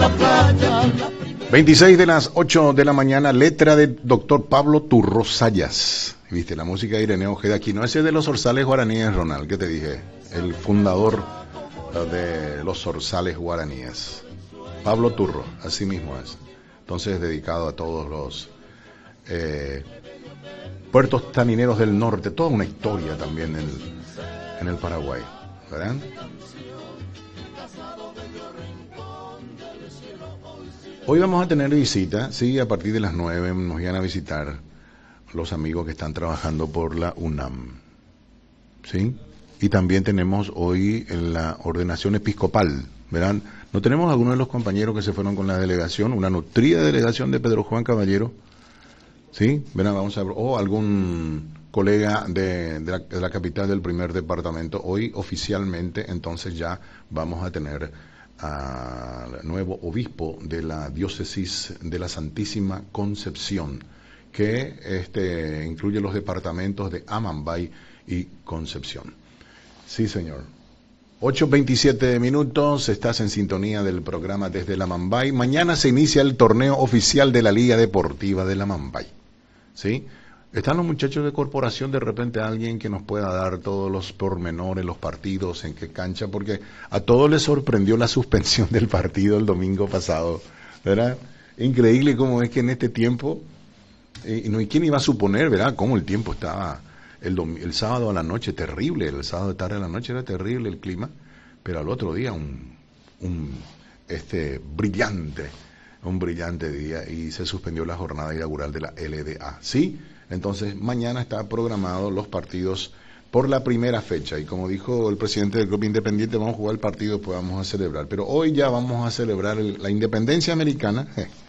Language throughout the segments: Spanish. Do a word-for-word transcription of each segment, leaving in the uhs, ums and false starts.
veintiséis de las ocho de la mañana, letra de doctor Pablo Turro Sayas. Viste, la música de Ireneo Ojeda aquí, no, ese es de los Zorzales Guaraníes, Ronald, ¿qué te dije? El fundador de los Zorzales Guaraníes. Pablo Turro, así mismo es. Entonces, dedicado a todos los eh, puertos tanineros del norte, toda una historia también en, en el Paraguay, ¿verdad? Hoy vamos a tener visita, sí, a partir de las nueve nos van a visitar los amigos que están trabajando por la UNAM, ¿sí? Y también tenemos hoy en la ordenación episcopal, ¿verdad? ¿No tenemos algunos de los compañeros que se fueron con la delegación, una nutrida delegación de Pedro Juan Caballero? ¿Sí? ¿Verdad? Vamos a ver, o algún colega de, de, la, de la capital del primer departamento. Hoy oficialmente entonces ya vamos a tener al nuevo obispo de la diócesis de la Santísima Concepción, que este, incluye los departamentos de Amambay y Concepción. Sí, señor. ocho veintisiete minutos, estás en sintonía del programa desde la Amambay. Mañana se inicia el torneo oficial de la Liga Deportiva de la Amambay. ¿Sí? Están los muchachos de corporación, de repente alguien que nos pueda dar todos los pormenores, los partidos, en qué cancha, porque a todos les sorprendió la suspensión del partido el domingo pasado, ¿verdad? Increíble cómo es que en este tiempo, y no, ¿y quién iba a suponer, verdad? Cómo el tiempo estaba, el, dom- el sábado a la noche, terrible, el sábado de tarde a la noche era terrible el clima, pero al otro día un, un este, brillante, un brillante día, y se suspendió la jornada inaugural de la L D A, ¿sí? Entonces, mañana está programado los partidos por la primera fecha. Y como dijo el presidente del Club Independiente, vamos a jugar el partido, pues vamos a celebrar. Pero hoy ya vamos a celebrar el, la independencia americana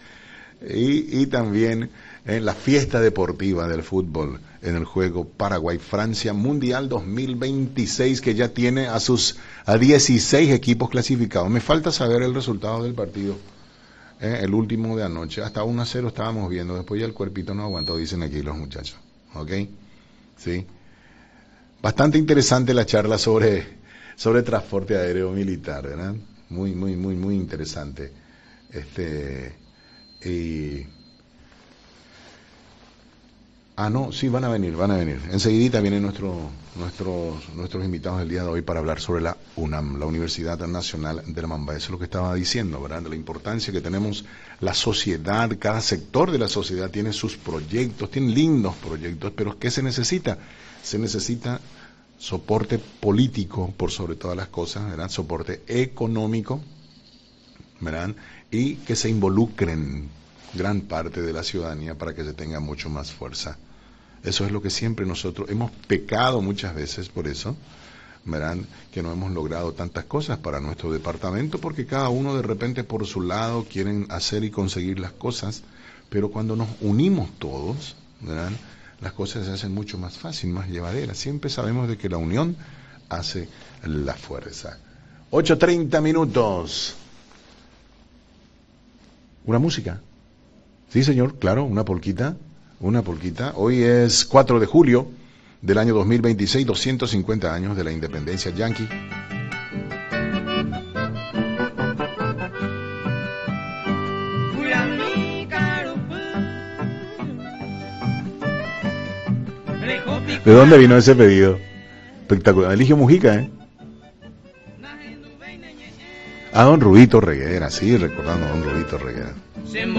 y, y también eh, la fiesta deportiva del fútbol en el juego Paraguay-Francia Mundial dos mil veintiséis, que ya tiene a sus a dieciséis equipos clasificados. Me falta saber el resultado del partido. Eh, el último de anoche, hasta uno a cero estábamos viendo, después ya el cuerpito no aguantó, dicen aquí los muchachos, ¿ok? Sí. Bastante interesante la charla sobre, sobre transporte aéreo militar, ¿verdad? Muy, muy, muy, muy interesante. Este, y... Ah, no, sí, van a venir, van a venir. Enseguidita vienen nuestro, nuestros, nuestros invitados del día de hoy para hablar sobre la UNAM, la Universidad Nacional de la Amambay. Eso es lo que estaba diciendo, ¿verdad? De la importancia que tenemos la sociedad, cada sector de la sociedad tiene sus proyectos, tiene lindos proyectos, pero ¿qué se necesita? Se necesita soporte político, por sobre todas las cosas, ¿verdad? Soporte económico, ¿verdad? Y que se involucren gran parte de la ciudadanía para que se tenga mucho más fuerza. Eso es lo que siempre nosotros hemos pecado muchas veces por eso, verán, que no hemos logrado tantas cosas para nuestro departamento, porque cada uno de repente por su lado quieren hacer y conseguir las cosas, pero cuando nos unimos todos, verán, las cosas se hacen mucho más fácil, más llevaderas. Siempre sabemos de que la unión hace la fuerza. ocho treinta minutos. ¿Una música? Sí, señor, claro, una polquita. Una polquita. Hoy es cuatro de julio del año dos mil veintiséis, doscientos cincuenta años de la independencia yanqui. ¿De dónde vino ese pedido? Espectacular. Eligio Mujica, ¿eh? A don Rubito Reguera, sí, recordando a don Rubito Reguera.